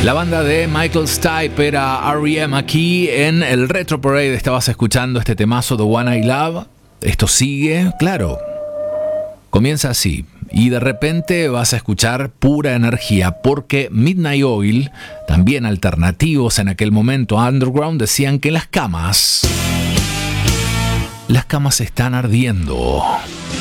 La banda de Michael Stipe era R.E.M. aquí en el Retro Parade. Estabas escuchando este temazo, The One I Love. Esto sigue, claro. Comienza así y de repente vas a escuchar pura energía porque Midnight Oil, también alternativos en aquel momento underground, decían que las camas están ardiendo.